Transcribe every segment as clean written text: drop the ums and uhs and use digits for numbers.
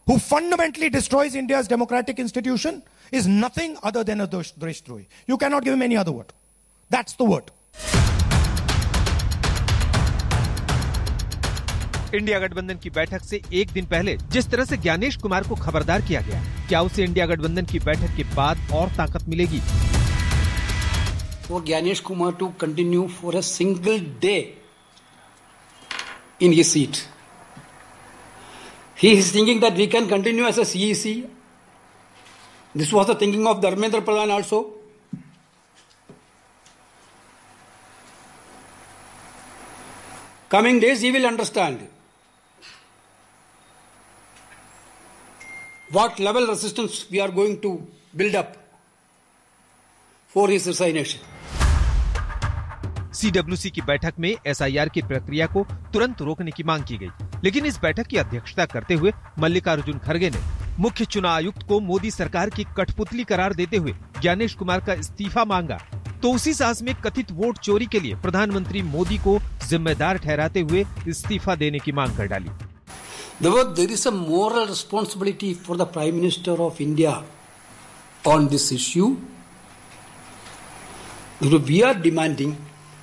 who fundamentally destroys India's democratic institution is nothing other than a Deshdrahi. You cannot give him any other word. That's the word. India गठबंधन की बैठक से एक दिन पहले जिस तरह से ज्ञानेश कुमार को खबरदार किया गया, क्या उसे इंडिया गठबंधन की बैठक के बाद और ताकत मिलेगी? For Gyanesh Kumar to continue for a single day in his seat. He is thinking that we can continue as a CEC. This was the thinking of Dharmendra Pradhan also. Coming days he will understand what level resistance we are going to build up for his resignation. CWC की बैठक में SIR की प्रक्रिया को तुरंत रोकने की मांग की गई, लेकिन इस बैठक की अध्यक्षता करते हुए मल्लिकार्जुन खड़गे ने मुख्य चुनाव आयुक्त को मोदी सरकार की कठपुतली करार देते हुए ज्ञानेश कुमार का इस्तीफा मांगा। तो उसी सांस में कथित वोट चोरी के लिए प्रधानमंत्री मोदी को जिम्मेदार ठहराते हुए इस्तीफा देने की मांग कर डाली। There is a moral responsibility for the Prime Minister of India on this issue. We are demanding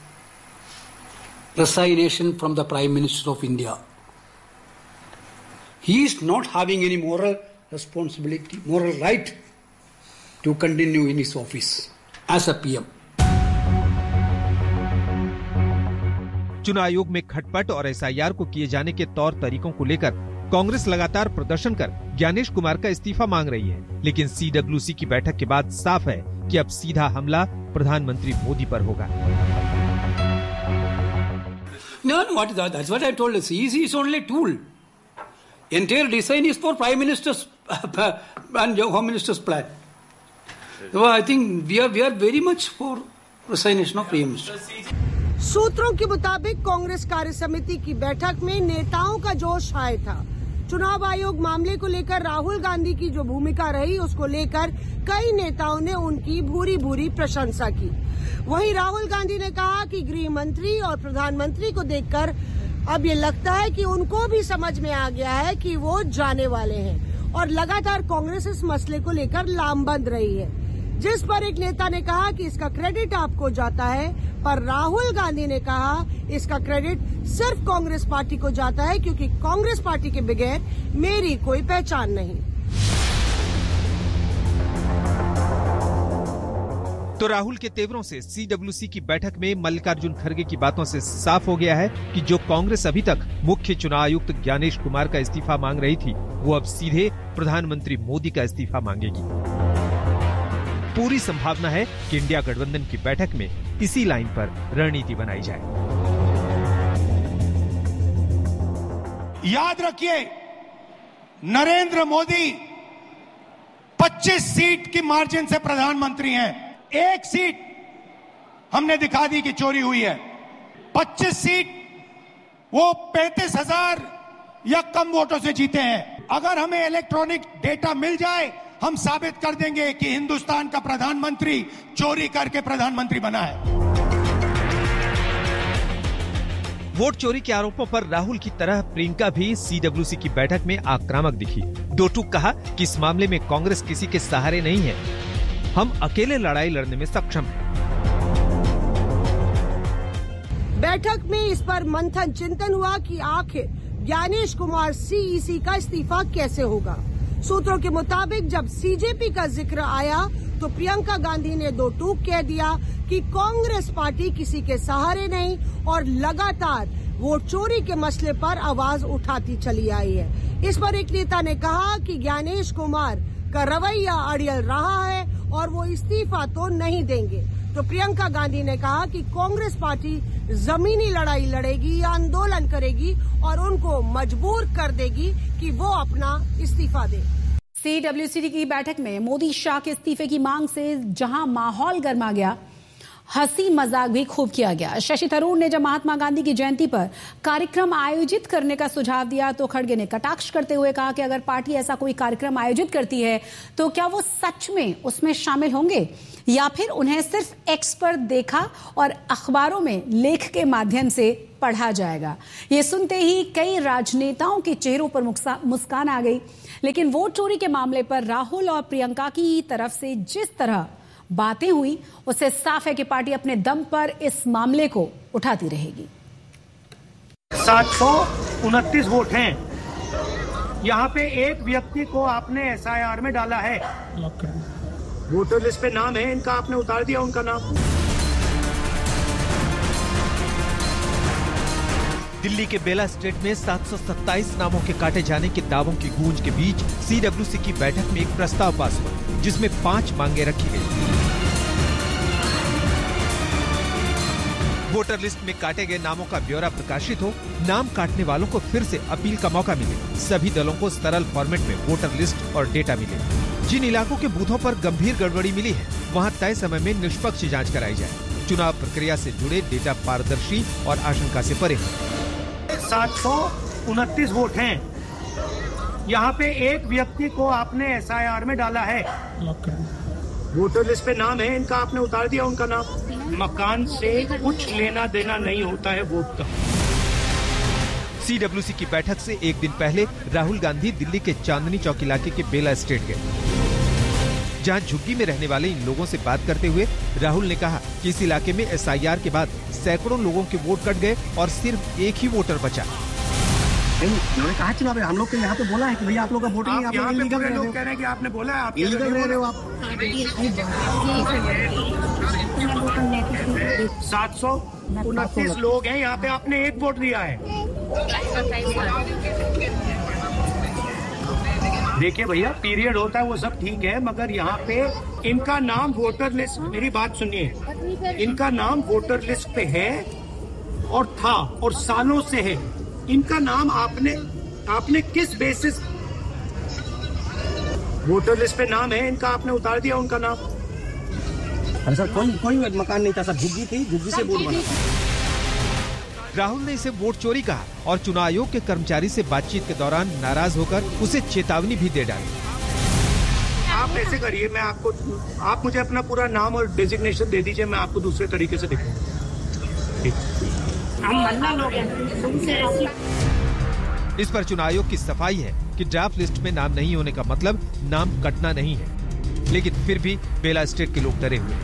resignation from the Prime Minister of India. He is not having any moral responsibility, moral right to continue in his office as a PM. चुनाव आयोग में खटपट और SIR को किए जाने के तौर तरीकों को लेकर कांग्रेस लगातार प्रदर्शन कर ज्ञानेश कुमार का इस्तीफा मांग रही है, लेकिन CWC की बैठक के बाद साफ है कि अब सीधा हमला प्रधानमंत्री मोदी पर होगा। No, that's what I told you. CEC is only a tool. Entire design is for Prime Minister's and Home Minister's plan. So I think we are very much for resignation of Prime Minister. सूत्रों के मुताबिक कांग्रेस कार्य समिति की बैठक में नेताओं का जोश हाय था। चुनाव आयोग मामले को लेकर राहुल गांधी की जो भूमिका रही, उसको लेकर कई नेताओं ने उनकी भूरी भूरी प्रशंसा की। वहीं राहुल गांधी ने कहा कि गृह मंत्री और प्रधानमंत्री को देखकर अब ये लगता है कि उनको भी समझ में आ गया है कि वो जाने वाले हैं, और लगातार कांग्रेस इस मसले को लेकर लामबंद रही है। जिस पर एक नेता ने कहा कि इसका क्रेडिट आपको जाता है, पर राहुल गांधी ने कहा इसका क्रेडिट सिर्फ कांग्रेस पार्टी को जाता है, क्योंकि कांग्रेस पार्टी के बगैर मेरी कोई पहचान नहीं। तो राहुल के तेवरों से CWC की बैठक में मल्लिकार्जुन खड़गे की बातों से साफ हो गया है कि जो कांग्रेस अभी तक मुख्य चुनाव आयुक्त ज्ञानेश कुमार का इस्तीफा मांग रही थी, वो अब सीधे प्रधानमंत्री मोदी का इस्तीफा मांगेगी। पूरी संभावना है कि इंडिया गठबंधन की बैठक में इसी लाइन पर रणनीति बनाई जाए। याद रखिए, नरेंद्र मोदी 25 सीट की मार्जिन से प्रधानमंत्री हैं। एक सीट हमने दिखा दी कि चोरी हुई है। 25 सीट वो 35,000 या कम वोटों से जीते हैं। अगर हमें इलेक्ट्रॉनिक डेटा मिल जाए, हम साबित कर देंगे कि हिंदुस्तान का प्रधानमंत्री चोरी करके प्रधानमंत्री बना है। वोट चोरी के आरोपों पर राहुल की तरह प्रियंका भी CWC की बैठक में आक्रामक दिखी। दो टूक कहा कि इस मामले में कांग्रेस किसी के सहारे नहीं है, हम अकेले लड़ाई लड़ने में सक्षम हैं। बैठक में इस पर मंथन चिंतन हुआ कि आखिर ज्ञानेश कुमार CEC का इस्तीफा कैसे होगा। सूत्रों के मुताबिक जब CJP का जिक्र आया तो प्रियंका गांधी ने दो टूक कह दिया कि कांग्रेस पार्टी किसी के सहारे नहीं, और लगातार वोट चोरी के मसले पर आवाज उठाती चली आई है। इस पर एक नेता ने कहा कि ज्ञानेश कुमार का रवैया अड़ियल रहा है और वो इस्तीफा तो नहीं देंगे। तो प्रियंका गांधी ने कहा कि कांग्रेस पार्टी जमीनी लड़ाई लड़ेगी, आंदोलन करेगी और उनको मजबूर कर देगी कि वो अपना इस्तीफा दे। CWC की बैठक में मोदी शाह के इस्तीफे की मांग से जहां माहौल गर्मा गया, हंसी मजाक भी खूब किया गया। शशि थरूर ने जब महात्मा गांधी की जयंती पर कार्यक्रम आयोजित करने का सुझाव दिया तो खड़गे ने कटाक्ष करते हुए कहा कि अगर पार्टी ऐसा कोई कार्यक्रम आयोजित करती है तो क्या वो सच में उसमें शामिल होंगे या फिर उन्हें सिर्फ एक्स पर देखा और अखबारों में लेख के माध्यम से पढ़ा जाएगा। ये सुनते ही कई राजनेताओं के चेहरों पर मुस्कान आ गई। लेकिन वोट चोरी के मामले पर राहुल और प्रियंका की तरफ से जिस तरह बातें हुई उससे साफ है कि पार्टी अपने दम पर इस मामले को उठाती रहेगी। 729 वोट हैं। यहाँ पे एक व्यक्ति को आपने एसआईआर में डाला है, वोटर लिस्ट पे नाम है इनका, आपने उतार दिया उनका नाम। दिल्ली के बेला स्टेट में 727 नामों के काटे जाने के दावों की गूंज के बीच सीडब्ल्यूसी की बैठक में एक प्रस्ताव पास हुआ जिसमें 5 मांगे रखी गई। वोटर लिस्ट में काटे गए नामों का ब्यौरा प्रकाशित हो, नाम काटने वालों को फिर से अपील का मौका मिले, सभी दलों को सरल फॉर्मेट में वोटर लिस्ट और डेटा मिले। जिन इलाकों के बूथों पर गंभीर गड़बड़ी मिली है वहां तय समय में निष्पक्ष जांच कराई जाए। चुनाव प्रक्रिया से जुड़े डेटा पारदर्शी और आशंका से परे। 729 वोट हैं। यहाँ पे एक व्यक्ति को आपने एसआईआर में डाला है, वोटर लिस्ट पे नाम है इनका, आपने उतार दिया उनका नाम। मकान से कुछ लेना देना नहीं होता है वोट का। सीडब्ल्यूसी की बैठक से एक दिन पहले राहुल गांधी दिल्ली के चांदनी चौक इलाके के बेला स्टेट गए, जहां झुग्गी में रहने वाले इन लोगों से बात करते हुए राहुल ने कहा कि इस इलाके में एसआईआर के बाद सैकड़ों लोगों के वोट कट गए और सिर्फ एक ही वोटर बचा। मैंने कहा चुनाव हम लोग के यहाँ पे बोला है कि भैया आप लोग का वोटिंग आप यहाँ पे पूरे लोग कह रहे हैं कि आपने बोला है, आप इलीगल रह रहे हो आप। 729 लोग हैं यहाँ पे, आपने एक वोट दिया है। देखिए भैया, पीरियड होता है वो सब ठीक है, मगर यहाँ पे इनका नाम वोटर लिस्ट, मेरी बात सुनिए, इनका नाम वोटर लिस्ट पे है और था और सालों से है। इनका नाम आपने किस बेसिस, वोटर लिस्ट पे नाम है इनका, आपने उतार दिया उनका नाम। अरे सर कोई मकान नहीं था सर, झुग्गी थी, झुग्गी से वोट बना। राहुल ने इसे वोट चोरी कहा और चुनाव आयोग के कर्मचारी से बातचीत के दौरान नाराज होकर उसे चेतावनी भी दे डाली। आप ऐसे करिए, मैं आपको, आप मुझे अपना पूरा नाम और डेजिग्नेशन दे दीजिए, मैं आपको दूसरे तरीके से दिखाऊंगा। हम मन्ना लोग हैं। इस पर चुनाव आयोग की सफाई है कि ड्राफ्ट लिस्ट में नाम नहीं होने का मतलब नाम कटना नहीं है, लेकिन फिर भी बेला स्टेट के लोग डरे हुए।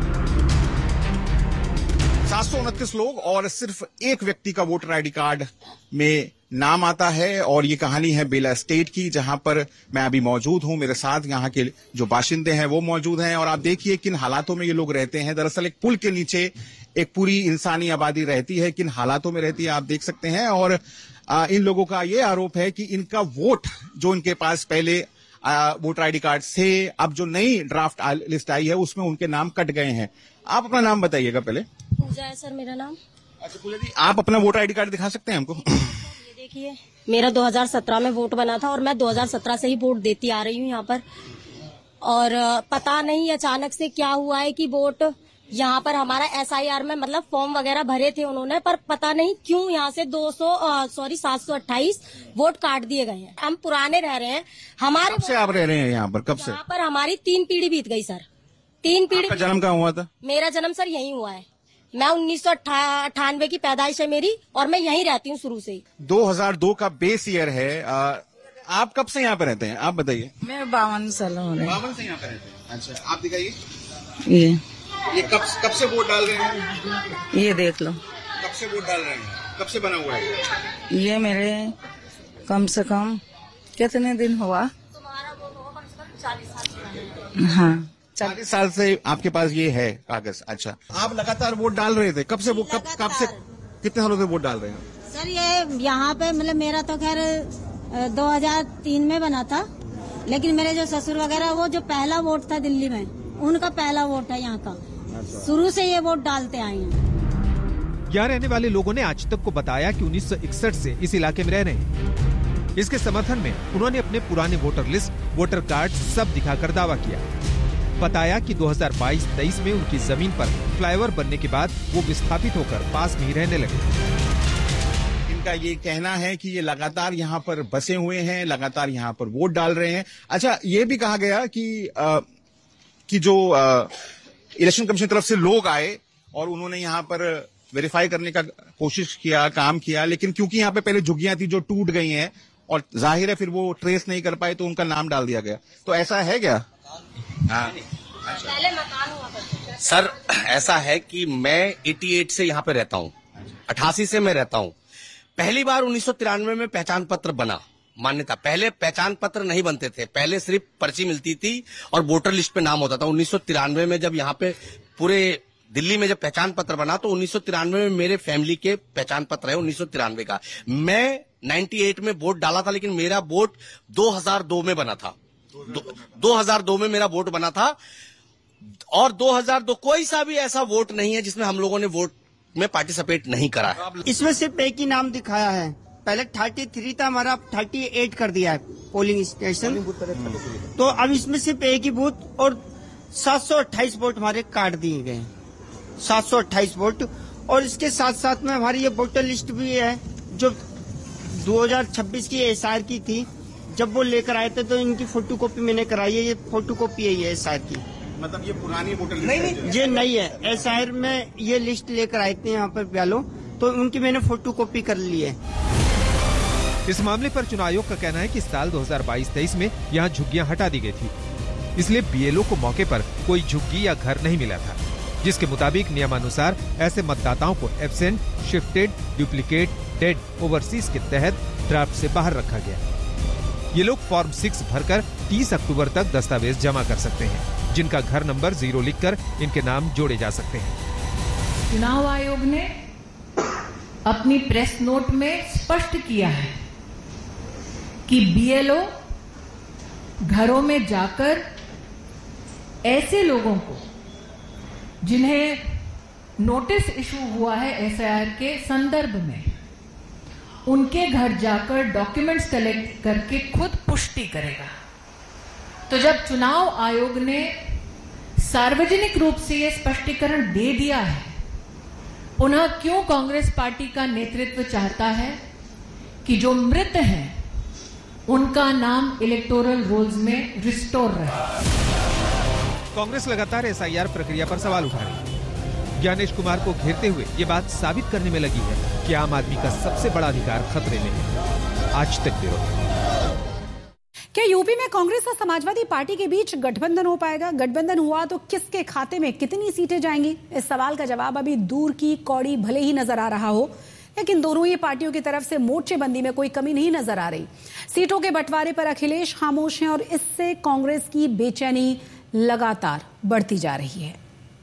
729 लोग और सिर्फ एक व्यक्ति का वोटर आईडी कार्ड में नाम आता है और ये कहानी है बेला स्टेट की, जहां पर मैं अभी मौजूद हूं। मेरे साथ यहाँ के जो बाशिंदे हैं वो मौजूद हैं और आप देखिए किन हालातों में ये लोग रहते हैं। दरअसल एक पुल के नीचे एक पूरी इंसानी आबादी रहती है, किन हालातों में रहती है आप देख सकते हैं। और इन लोगों का ये आरोप है कि इनका वोट जो इनके पास पहले वोटर आईडी कार्ड से अब जो नई ड्राफ्ट लिस्ट आई है उसमें उनके नाम कट गए हैं। आप अपना नाम बताइएगा पहले। पूजा है सर मेरा नाम। अच्छा पूजा जी, आप अपना वोटर आईडी कार्ड दिखा सकते हैं हमको? ये देखिए, मेरा 2017 में वोट बना था और मैं 2017 से ही वोट देती आ रही हूँ यहाँ पर। और पता नहीं अचानक से क्या हुआ है कि वोट यहाँ पर हमारा एसआईआर में मतलब फॉर्म वगैरह भरे थे उन्होंने, पर पता नहीं क्यों यहाँ से 728 वोट काट दिए गए हैं। हम पुराने रह रहे हैं। हमारे कब से आप रह रहे हैं यहाँ पर? कब से? यहाँ पर हमारी 3 पीढ़ी बीत गई सर। 3 पीढ़ी। आपका जन्म कहाँ हुआ था? मेरा जन्म सर यहीं हुआ है। मैं 1998 की पैदाइश है मेरी और मैं यहीं रहती हूँ शुरू से ही। 2002 का बेस ईयर है। आप कब से यहाँ पे रहते हैं? आप बताइए। मैं 52 साल हो रहे हैं। 52 से यहाँ पे रहते हैं। अच्छा, आप दिखाइए। ये कब से वोट डाल रहे हैं? ये देख लो। कब से वोट डाल रहे हैं? कब से बना हुआ है? ये मेरे कम से कम कितने दिन हुआ? तुम्हारा वोट होगा कम से कम 40 साल। हाँ, 40 साल से आपके पास ये है कागज। अच्छा, आप लगातार वोट डाल रहे थे? कब से कब से कितने सालों से वोट डाल रहे हैं? सर ये यहाँ पे मतलब मेरा तो खैर 2003 में बना था, लेकिन मेरे जो ससुर वगैरह वो जो पहला वोट था दिल्ली में, उनका पहला वोट है यहाँ का। शुरू से ये वोट डालते आए हैं। यहाँ रहने वाले लोगों ने आज तक को बताया कि 1961 से इस इलाके में रह रहे हैं। इसके समर्थन में उन्होंने अपने पुराने वोटर लिस्ट, वोटर कार्ड सब दिखाकर दावा किया। बताया कि 2022-23 में उनकी जमीन पर फ्लाईओवर बनने के बाद वो विस्थापित होकर पास में ही रहने लगे। इनका ये कहना है कि ये लगातार यहाँ पर बसे हुए हैं, लगातार यहाँ पर वोट डाल रहे हैं। अच्छा, ये भी कहा गया कि जो इलेक्शन कमीशन की तरफ से लोग आए और उन्होंने यहाँ पर वेरीफाई करने का कोशिश किया, काम किया, लेकिन क्योंकि यहाँ पे पहले झुग्गियां थी जो टूट गई हैं और जाहिर है फिर वो ट्रेस नहीं कर पाए तो उनका नाम डाल दिया गया। तो ऐसा है क्या? हाँ, पहले मकान हुआ करते थे। सर, ऐसा है कि मैं 88 से यहाँ पे रहता हूँ, 88 से मैं रहता हूँ। पहली बार 1993 में पहचान पत्र बना, मान्यता। पहले पहचान पत्र नहीं बनते थे, पहले सिर्फ पर्ची मिलती थी और वोटर लिस्ट पे नाम होता था। 1993 में जब यहाँ पे पूरे दिल्ली में जब पहचान पत्र बना तो 1993 में मेरे फैमिली के पहचान पत्र है 1993 का। मैं 98 में वोट डाला था, लेकिन मेरा वोट 2002 में बना था। 2002 में मेरा वोट बना था और 2002 कोई सा भी ऐसा वोट नहीं है जिसमें हम लोगों ने वोट में पार्टिसिपेट नहीं करा है। इसमें सिर्फ एक ही नाम दिखाया है, पहले 33 था हमारा, 38 कर दिया है पोलिंग स्टेशन। तो अब इसमें सिर्फ एक ही बूथ और 728 वोट हमारे काट दिए गए, 728 वोट। और इसके साथ साथ में हमारी ये वोटर लिस्ट भी है जो 2026 की एसआर की थी। जब वो लेकर आए थे तो इनकी फोटोकॉपी मैंने कराई है, ये फोटोकॉपी है ये एसआर की। मतलब ये पुरानी वोटर लिस्ट नहीं, ये नहीं है। एसआर में ये लिस्ट लेकर आए थे यहाँ पर ब्यालो, तो उनकी मैंने फोटोकॉपी कर ली है। इस मामले पर चुनाव आयोग का कहना है कि साल 2022-23 में यहाँ झुग्गियां हटा दी गई थी, इसलिए बीएलओ को मौके पर कोई झुग्गी या घर नहीं मिला था, जिसके मुताबिक नियमानुसार ऐसे मतदाताओं को absent, shifted, duplicate, dead, overseas के तहत ड्राफ्ट से बाहर रखा गया। ये लोग फॉर्म 6 भरकर 30 अक्टूबर तक दस्तावेज जमा कर सकते हैं, जिनका घर नंबर 0 लिखकर इनके नाम जोड़े जा सकते हैं। चुनाव आयोग ने अपनी प्रेस नोट में स्पष्ट किया है कि बीएलओ घरों में जाकर ऐसे लोगों को जिन्हें नोटिस इशू हुआ है एसआईआर के संदर्भ में, उनके घर जाकर डॉक्यूमेंट्स कलेक्ट करके खुद पुष्टि करेगा। तो जब चुनाव आयोग ने सार्वजनिक रूप से यह स्पष्टीकरण दे दिया है, पुनः क्यों कांग्रेस पार्टी का नेतृत्व चाहता है कि जो मृत हैं उनका नाम इलेक्टोरल रोल्स में रिस्टोर रहे? कांग्रेस लगातार एसआईआर प्रक्रिया पर सवाल उठा रही है। ज्ञानेश कुमार को घेरते हुए ये बात साबित करने में लगी है कि आम आदमी का सबसे बड़ा अधिकार खतरे में है। आज तक ब्यूरो। क्या यूपी में कांग्रेस और समाजवादी पार्टी के बीच गठबंधन हो पाएगा? गठबंधन हुआ तो किसके खाते में कितनी सीटें जाएंगी? इस सवाल का जवाब अभी दूर की कौड़ी भले ही नजर आ रहा हो, लेकिन दोनों ही पार्टियों की तरफ से मोर्चेबंदी में कोई कमी नहीं नजर आ रही। सीटों के बंटवारे पर अखिलेश खामोश हैं और इससे कांग्रेस की बेचैनी लगातार बढ़ती जा रही है।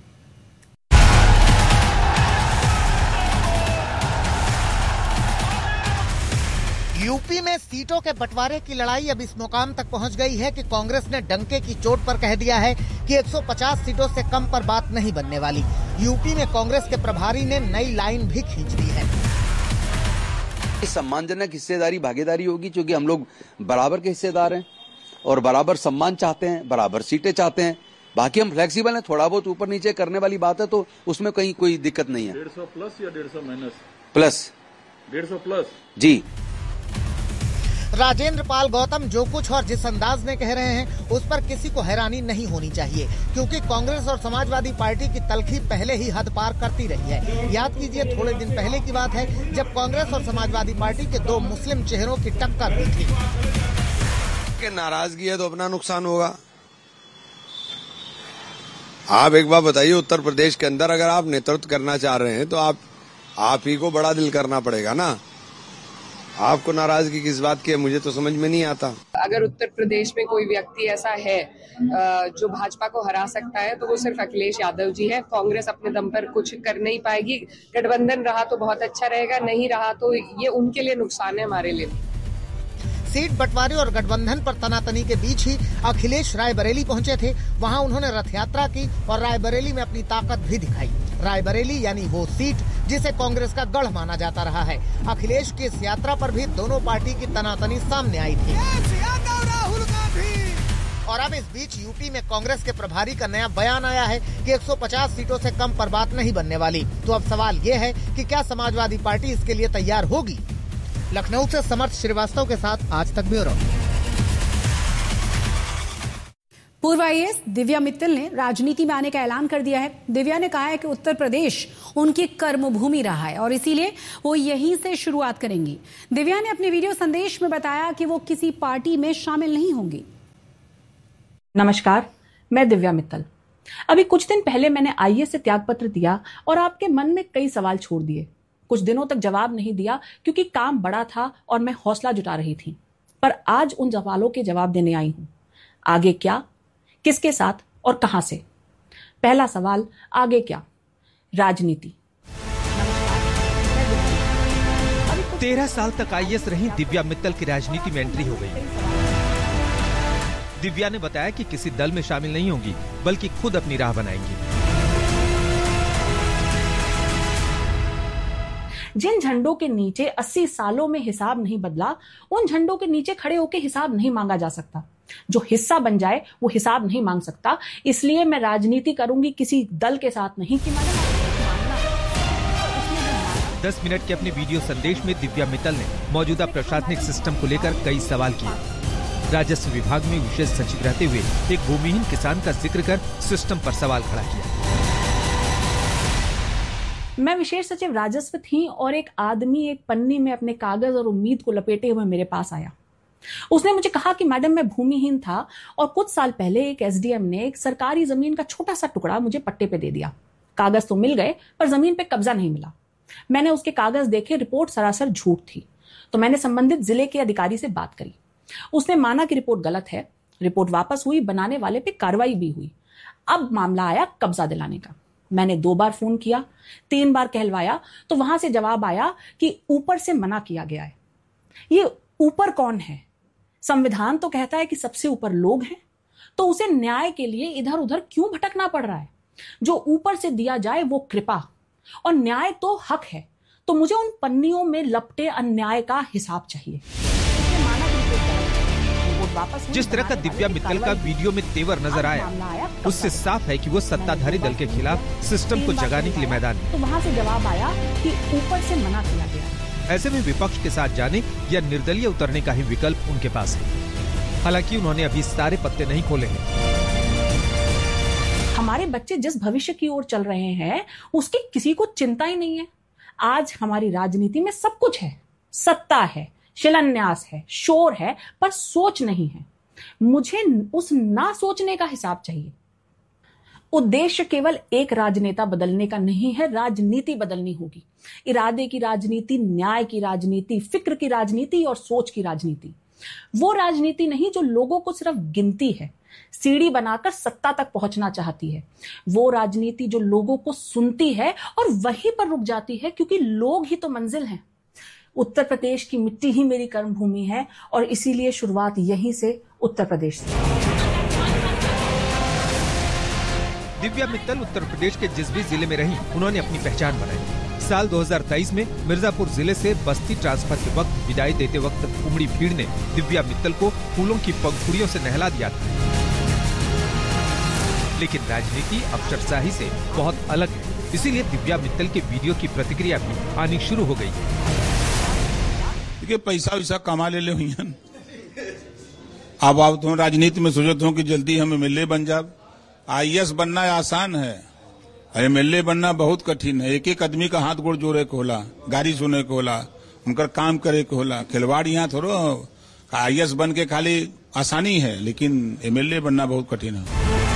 यूपी में सीटों के बंटवारे की लड़ाई अब इस मुकाम तक पहुंच गई है कि कांग्रेस ने डंके की चोट पर कह दिया है कि 150 सीटों से कम पर बात नहीं बनने वाली। यूपी में कांग्रेस के प्रभारी ने नई लाइन भी खींच दी है। सम्मानजनक हिस्सेदारी भागीदारी होगी, क्योंकि हम लोग बराबर के हिस्सेदार हैं और बराबर सम्मान चाहते हैं, बराबर सीटें चाहते हैं। बाकी हम फ्लेक्सिबल हैं, थोड़ा बहुत ऊपर नीचे करने वाली बात है तो उसमें कहीं कोई दिक्कत नहीं है। 150 प्लस या 150 माइनस? प्लस। 150 प्लस जी। राजेंद्र पाल गौतम जो कुछ और जिस अंदाज में कह रहे हैं उस पर किसी को हैरानी नहीं होनी चाहिए, क्योंकि कांग्रेस और समाजवादी पार्टी की तलखी पहले ही हद पार करती रही है। याद कीजिए, थोड़े दिन पहले की बात है जब कांग्रेस और समाजवादी पार्टी के दो मुस्लिम चेहरों की टक्कर हुई थी। नाराजगी है तो अपना नुकसान होगा। आप एक बार बताइए, उत्तर प्रदेश के अंदर अगर आप नेतृत्व करना चाह रहे हैं तो आप ही को बड़ा दिल करना पड़ेगा ना। आपको नाराजगी किस बात की है, मुझे तो समझ में नहीं आता। अगर उत्तर प्रदेश में कोई व्यक्ति ऐसा है जो भाजपा को हरा सकता है तो वो सिर्फ अखिलेश यादव जी है। कांग्रेस अपने दम पर कुछ कर नहीं पाएगी। गठबंधन रहा तो बहुत अच्छा रहेगा, नहीं रहा तो ये उनके लिए नुकसान है, हमारे लिए। सीट बंटवारे और गठबंधन पर तनातनी के बीच ही अखिलेश रायबरेली पहुंचे थे। वहां उन्होंने रथ यात्रा की और रायबरेली में अपनी ताकत भी दिखाई। रायबरेली यानी वो सीट जिसे कांग्रेस का गढ़ माना जाता रहा है। अखिलेश की इस यात्रा पर भी दोनों पार्टी की तनातनी सामने आई थी और अब इस बीच यूपी में कांग्रेस के प्रभारी का नया बयान आया है कि 150 सीटों से कम पर बात नहीं बनने वाली। तो अब सवाल ये है कि क्या समाजवादी पार्टी इसके लिए तैयार होगी? लखनऊ से समर्थ श्रीवास्तव के साथ आज तक ब्यूरो। पूर्व आईएएस दिव्या मित्तल ने राजनीति में आने का ऐलान कर दिया है। दिव्या ने कहा है कि उत्तर प्रदेश उनकी कर्मभूमि रहा है और इसीलिए वो यहीं से शुरुआत करेंगी। दिव्या ने अपने वीडियो संदेश में बताया कि वो किसी पार्टी में शामिल नहीं होंगी। नमस्कार, मैं दिव्या मित्तल। अभी कुछ दिन पहले मैंने आईएएस से त्यागपत्र दिया और आपके मन में कई सवाल छोड़ दिए। कुछ दिनों तक जवाब नहीं दिया क्योंकि काम बड़ा था और मैं हौसला जुटा रही थी, पर आज उन सवालों के जवाब देने आई हूं। आगे क्या, किसके साथ और कहां से? पहला सवाल, आगे क्या? राजनीति। 13 साल तक आईएएस रही दिव्या मित्तल की राजनीति में एंट्री हो गई। दिव्या ने बताया कि किसी दल में शामिल नहीं होंगी, बल्कि खुद अपनी राह बनाएंगी। जिन झंडों के नीचे 80 सालों में हिसाब नहीं बदला, उन झंडों के नीचे खड़े होकर हिसाब नहीं मांगा जा सकता। जो हिस्सा बन जाए वो हिसाब नहीं मांग सकता। इसलिए मैं राजनीति करूंगी, किसी दल के साथ नहीं। कि 10 मिनट के अपने वीडियो संदेश में दिव्या मित्तल ने मौजूदा प्रशासनिक सिस्टम को लेकर कई सवाल किए। राजस्व विभाग में विशेष सचिव रहते हुए एक भूमिहीन किसान का जिक्र कर सिस्टम पर सवाल खड़ा किया। मैं विशेष सचिव राजस्व थी और एक आदमी एक पन्नी में अपने कागज और उम्मीद को लपेटे हुए मेरे पास आया। उसने मुझे कहा कि मैडम, मैं भूमिहीन था और कुछ साल पहले एक एसडीएम ने एक सरकारी जमीन का छोटा सा टुकड़ा मुझे पट्टे पे दे दिया। कागज तो मिल गए पर जमीन पे कब्जा नहीं मिला। मैंने उसके कागज देखे, रिपोर्ट सरासर झूठ थी। तो मैंने संबंधित जिले के अधिकारी से बात करी। उसने माना कि रिपोर्ट गलत है। रिपोर्ट वापस हुई, बनाने वाले पे कार्रवाई भी हुई। अब मामला आया कब्जा दिलाने का। मैंने 2 बार फोन किया, 3 बार कहलवाया, तो वहां से जवाब आया कि ऊपर से मना किया गया है। ये ऊपर कौन है? संविधान तो कहता है कि सबसे ऊपर लोग हैं, तो उसे न्याय के लिए इधर उधर क्यों भटकना पड़ रहा है? जो ऊपर से दिया जाए वो कृपा और न्याय तो हक है। तो मुझे उन पन्नियों में लपटे अन्याय का हिसाब चाहिए। जिस तरह का दिव्या मित्तल का वीडियो में तेवर नजर आया, उससे साफ है कि वो सत्ताधारी दल के खिलाफ सिस्टम को जगाने के लिए मैदान में। तो वहां से जवाब आया कि ऊपर से मना किया गया। ऐसे में विपक्ष के साथ जाने या निर्दलीय उतरने का ही विकल्प उनके पास है। हालांकि उन्होंने अभी सारे पत्ते नहीं खोले हैं। हमारे बच्चे जिस भविष्य की ओर चल रहे हैं उसकी किसी को चिंता ही नहीं है। आज हमारी राजनीति में सब कुछ है, सत्ता है, शिलान्यास है, शोर है, पर सोच नहीं है। मुझे उस ना सोचने का हिसाब चाहिए। उद्देश्य केवल एक राजनेता बदलने का नहीं है, राजनीति बदलनी होगी। इरादे की राजनीति, न्याय की राजनीति, फिक्र की राजनीति और सोच की राजनीति। वो राजनीति नहीं जो लोगों को सिर्फ गिनती है, सीढ़ी बनाकर सत्ता तक पहुंचना चाहती है। वो राजनीति जो लोगों को सुनती है और वहीं पर रुक जाती है, क्योंकि लोग ही तो मंजिल हैं। उत्तर प्रदेश की मिट्टी ही मेरी कर्मभूमि है और इसीलिए शुरुआत यहीं से, उत्तर प्रदेश से। दिव्या मित्तल उत्तर प्रदेश के जिस भी जिले में रही, उन्होंने अपनी पहचान बनाई। साल 2023 में मिर्जापुर जिले से बस्ती ट्रांसफर के वक्त विदाई देते वक्त उमड़ी भीड़ ने दिव्या मित्तल को फूलों की पंखुड़ियों से नहला दिया था। लेकिन राजनीति अफसरशाही से बहुत अलग है, इसीलिए दिव्या मित्तल के वीडियो की प्रतिक्रिया भी आनी शुरू हो गई। देखिए, पैसा वैसा कमा ले हुई। अब आप तो राजनीति में सोचते हो कि जल्दी हम एमएलए बन जाओ। आईएएस बनना आसान है, एमएलए बनना बहुत कठिन है। एक एक आदमी का हाथ गोड़ जोड़े को होला, गाड़ी सुने को होला, उनका काम करे को होला। खिलवाड़ यहाँ थोड़ो आईएएस बन के खाली आसानी है, लेकिन एमएलए बनना बहुत कठिन है।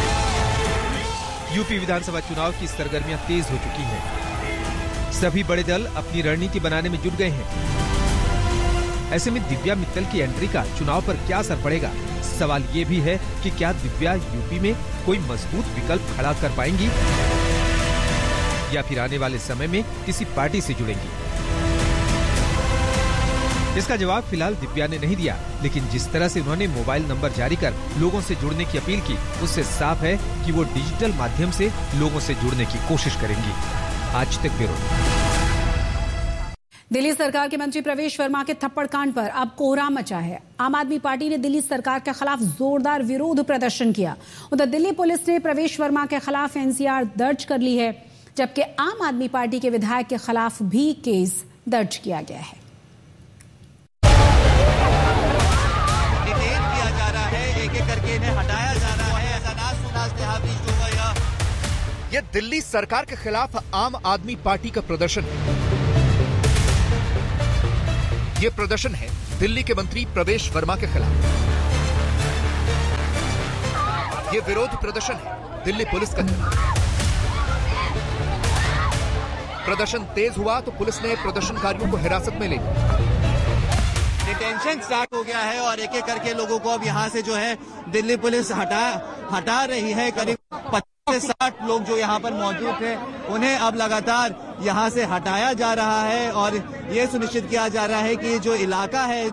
यूपी विधानसभा चुनाव की सरगर्मियां तेज हो चुकी हैं। सभी बड़े दल अपनी रणनीति बनाने में जुट गए हैं। ऐसे में दिव्या मित्तल की एंट्री का चुनाव पर क्या असर पड़ेगा? सवाल ये भी है कि क्या दिव्या यूपी में कोई मजबूत विकल्प खड़ा कर पाएंगी या फिर आने वाले समय में किसी पार्टी से जुड़ेंगी? इसका जवाब फिलहाल दिव्या ने नहीं दिया, लेकिन जिस तरह से उन्होंने मोबाइल नंबर जारी कर लोगों से जुड़ने की अपील की, उससे साफ है कि वो डिजिटल माध्यम से लोगों से जुड़ने की कोशिश करेंगी। आज तक ब्यूरो। दिल्ली सरकार के मंत्री प्रवेश वर्मा के थप्पड़ कांड पर अब कोहराम मचा है। आम आदमी पार्टी ने दिल्ली सरकार के खिलाफ जोरदार विरोध प्रदर्शन किया। उधर दिल्ली पुलिस ने प्रवेश वर्मा के खिलाफ एनसीआर दर्ज कर ली है, जबकि आम आदमी पार्टी के विधायक के खिलाफ भी केस दर्ज किया गया है। डिटेन किया जा रहा है, एक एक करके इन्हें हटाया जा रहा है। ऐसा ना सुना यह दिल्ली सरकार के खिलाफ आम आदमी पार्टी का प्रदर्शन है। ये प्रदर्शन है दिल्ली के मंत्री प्रवेश वर्मा के खिलाफ। ये विरोध प्रदर्शन है दिल्ली पुलिस का खिलाफ। प्रदर्शन तेज हुआ तो पुलिस ने प्रदर्शनकारियों को हिरासत में ले लिया। डिटेंशन स्टार्ट हो गया है और एक एक करके लोगों को अब यहाँ से जो है दिल्ली पुलिस हटा रही है। करीब 50 से 60 लोग जो यहाँ पर मौजूद थे उन्हें अब लगातार यहाँ से हटाया जा रहा है और ये सुनिश्चित किया जा रहा है कि जो इलाका है